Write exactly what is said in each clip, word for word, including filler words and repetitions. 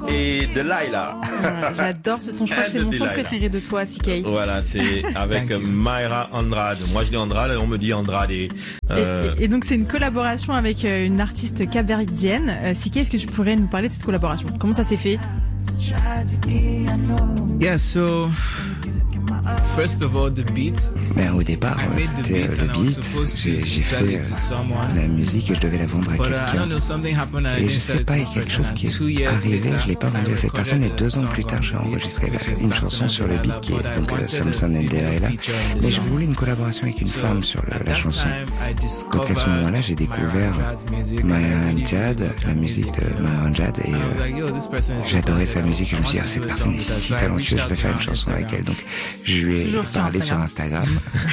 et Delilah. Ouais, j'adore ce son, je crois que c'est mon son préféré de toi, C K. Voilà, c'est avec Mayra Andrade. Moi je dis Andrade, on me dit Andrade. Euh... Et, et, et donc c'est une collaboration avec une artiste capverdienne. Euh, C K, est-ce que tu pourrais nous parler de cette collaboration? Comment ça s'est fait? Yeah, so first of all, the beats. Ben, au départ, c'était euh, le beat. J'ai, j'ai fait euh, la musique et je devais la vendre à quelqu'un. Et je sais pas, il y a quelque chose qui est arrivé, je l'ai pas vendu à cette personne et deux ans plus tard, j'ai enregistré la, une chanson sur le beat qui est donc euh, Samson and Delilah. Mais je voulais une collaboration avec une femme sur le, la chanson. Donc à ce moment-là, j'ai découvert Maya Jad, la musique de Maya Jad et euh, j'adorais sa musique et je me suis dit, ah, cette personne est si talentueuse, je vais faire une chanson avec elle. Donc je lui ai Toujours parlé sur Instagram.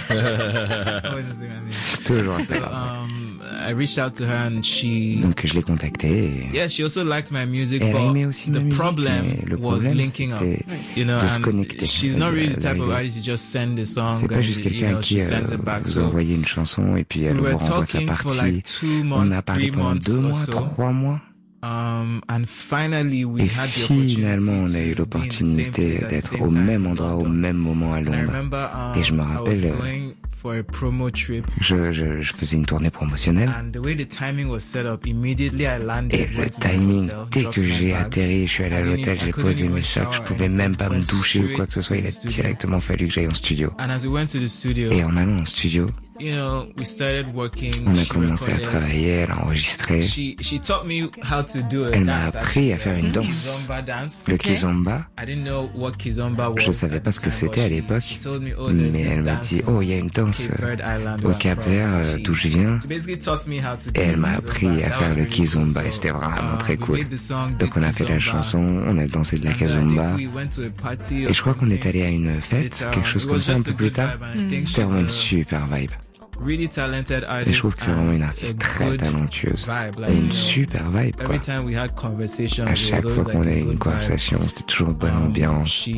Toujours Instagram. Um, I reached out to her and she. Donc je l'ai contactée. Et... Yeah, she also liked my music. Elle aimait aussi ma the musique, problem mais le was problème linking up. c'était You know, de se connecter. She's not really the type of artist you just send the song. C'est pas juste quelqu'un you know, qui euh, vous envoie une chanson et puis elle we vous renvoie sa partie. Like On a parlé pendant deux mois, so. trois mois. Um, and finally we et had the finalement, on a eu l'opportunité d'être au même endroit, au même moment à Londres. Remember, um, et je me rappelle, for a promo trip. Je, je, je faisais une tournée promotionnelle. And the way the timing was set up, immediately I landed et le timing, dès que j'ai atterri, je suis allé à l'hôtel, j'ai posé mes sacs, je pouvais même pas me doucher ou quoi que ce soit, il a directement fallu que j'aille en studio. And as we went to the studio, et en allant en studio, you know, we started working, on a commencé à travailler, elle a enregistré. She, she taught me how to do a elle m'a dance, appris à faire une danse, kizomba dance. le kizomba. I didn't know what kizomba was. Je savais pas ce que c'était à l'époque, mais elle m'a dit, oh, il y a une danse au Cap-Vert, d'où je viens. Et elle m'a appris à faire le kizomba et c'était vraiment très cool. Donc on a fait la chanson, on a dansé de la kizomba. Et je crois qu'on est allé à une fête, quelque chose comme ça un peu plus tard. C'était vraiment une super vibe. Et je trouve que c'est vraiment une artiste très talentueuse. Et une super vibe, quoi. À chaque fois qu'on a eu une conversation, c'était toujours bonne ambiance.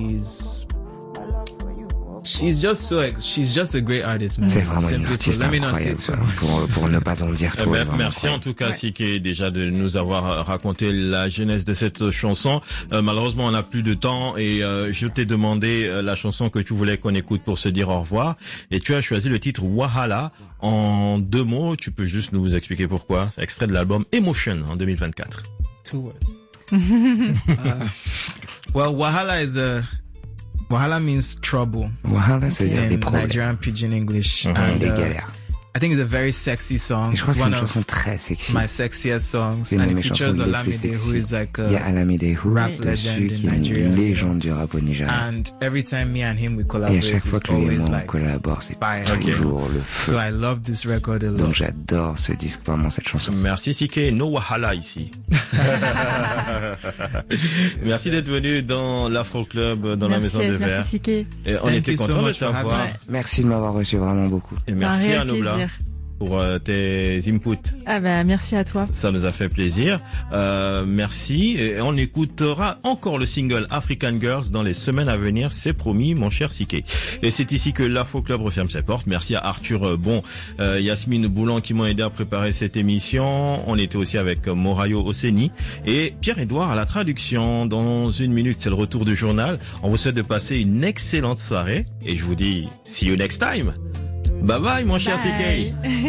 She's just so, she's just a great artist, man. C'est vraiment une artiste incroyable, pour, pour ne pas en dire trop. Eh ben, merci en tout cas, ouais. Siké, déjà de nous avoir raconté la genèse de cette chanson. Euh, malheureusement, on n'a plus de temps et euh, je t'ai demandé euh, la chanson que tu voulais qu'on écoute pour se dire au revoir. Et tu as choisi le titre Wahala. En deux mots, tu peux juste nous expliquer pourquoi. C'est extrait de l'album Emotion en deux mille vingt-quatre. Two words. uh, well, Wahala is a... Wahala means trouble. Wahala, ça veut dire des problèmes. Nigerian Pidgin English. Mm-hmm. And, des uh, galères. I think it's a very sexy song. Et je crois it's que c'est one une of chanson très sexy. my sexiest songs. C'est une and de mes it features chansons les plus Olamide, sexy. who is like a Il y a Olamide Who rap dessus, legend qui in est Nigeria. une légende du rap au Nigeria. And every time me and him we Et à collaborate, chaque fois it's que lui et always moi on like collabore, c'est fire. toujours Okay. le feu. So I love this record a lot. Donc j'adore ce disque, vraiment cette chanson. Merci Siké, no Wahala ici. Merci d'être venu dans l'Afro Club, dans merci, la Maison de Verre. Merci Siké. Et on Thank était so contents de much for t'avoir. Ouais. Merci de m'avoir reçu vraiment beaucoup. Et merci Un à Nobla plaisir. pour euh, tes inputs. Ah bah merci à toi. Ça nous a fait plaisir. Euh, merci. Et on écoutera encore le single African Girls dans les semaines à venir. C'est promis, mon cher Siké. Et c'est ici que l'Afro Club referme ses portes. Merci à Arthur Bon, euh, Yasmine Boulan qui m'ont aidé à préparer cette émission. On était aussi avec Morayo Oseni et Pierre-Édouard à la traduction. Dans une minute, c'est le retour du journal. On vous souhaite de passer une excellente soirée et je vous dis see you next time. Bye bye, mon cher Siké.